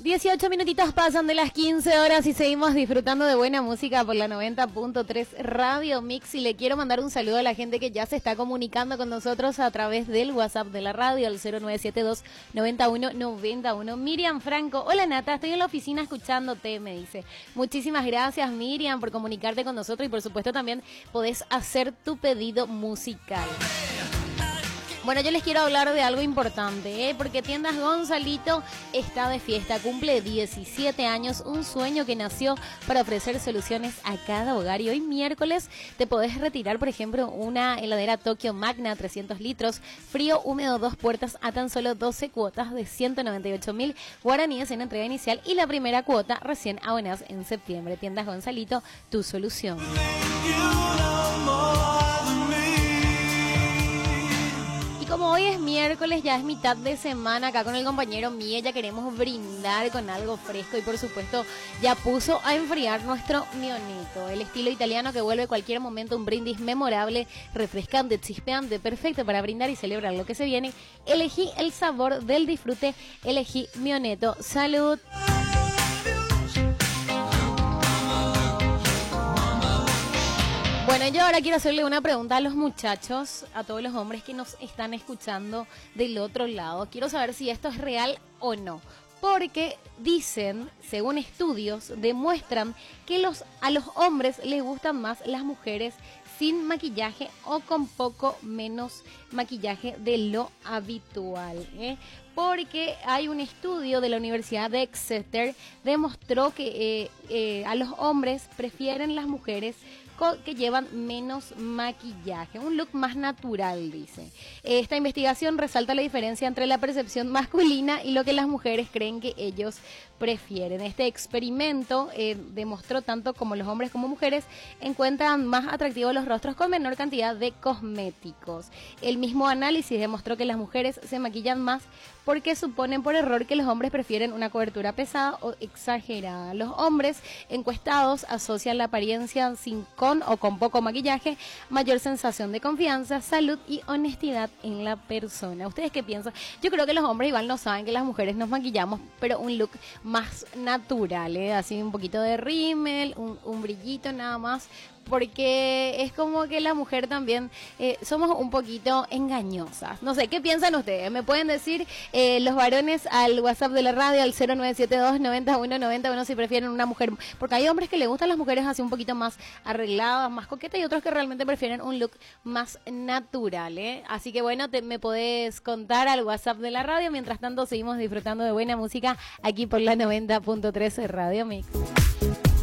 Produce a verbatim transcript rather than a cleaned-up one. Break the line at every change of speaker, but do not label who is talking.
dieciocho minutitos pasan de las quince horas y seguimos disfrutando de buena música por la noventa punto tres Radio Mix. Y le quiero mandar un saludo a la gente que ya se está comunicando con nosotros a través del WhatsApp de la radio, al cero nueve siete dos, noventa y uno noventa y uno. Miriam Franco, hola Nata, estoy en la oficina escuchándote, me dice. Muchísimas gracias Miriam por comunicarte con nosotros y por supuesto también podés hacer tu pedido musical. Bueno, yo les quiero hablar de algo importante, ¿eh? Porque Tiendas Gonzalito está de fiesta, cumple diecisiete años, un sueño que nació para ofrecer soluciones a cada hogar. Y hoy miércoles te podés retirar, por ejemplo, una heladera Tokio Magna trescientos litros, frío húmedo dos puertas a tan solo doce cuotas de ciento noventa y ocho mil guaraníes en entrega inicial y la primera cuota recién abonás en septiembre. Tiendas Gonzalito, tu solución. Y como hoy es miércoles, ya es mitad de semana, acá con el compañero Mie ya queremos brindar con algo fresco y por supuesto ya puso a enfriar nuestro Mionito, el estilo italiano que vuelve cualquier momento un brindis memorable, refrescante, chispeante, perfecto para brindar y celebrar lo que se viene. Elegí el sabor del disfrute, elegí Mioneto. ¡Salud! Bueno, yo ahora quiero hacerle una pregunta a los muchachos, a todos los hombres que nos están escuchando del otro lado. Quiero saber si esto es real o no. Porque dicen, según estudios, demuestran que los, a los hombres les gustan más las mujeres sin maquillaje o con poco menos maquillaje de lo habitual, ¿eh? Porque hay un estudio de la Universidad de Exeter demostró que eh, eh, a los hombres prefieren las mujeres que llevan menos maquillaje, un look más natural, dice. Esta investigación resalta la diferencia entre la percepción masculina y lo que las mujeres creen que ellos prefieren. Este experimento eh, demostró tanto como los hombres como mujeres encuentran más atractivos los rostros con menor cantidad de cosméticos. El mismo análisis demostró que las mujeres se maquillan más porque suponen por error que los hombres prefieren una cobertura pesada o exagerada. Los hombres encuestados asocian la apariencia sin con o con poco maquillaje, mayor sensación de confianza, salud y honestidad en la persona. ¿Ustedes qué piensan? Yo creo que los hombres igual no saben que las mujeres nos maquillamos, pero un look más natural, ¿eh? Así un poquito de rímel, un, un brillito nada más, porque es como que la mujer también eh, somos un poquito engañosas. No sé, ¿qué piensan ustedes? Me pueden decir eh, los varones al WhatsApp de la radio, al cero nueve siete dos, noventa y uno noventa y uno si prefieren una mujer, porque hay hombres que les gustan las mujeres así un poquito más arregladas, más coquetas y otros que realmente prefieren un look más natural, ¿eh? Así que bueno, te, me podés contar al WhatsApp de la radio. Mientras tanto seguimos disfrutando de buena música aquí por la noventa punto tres Radio Mix.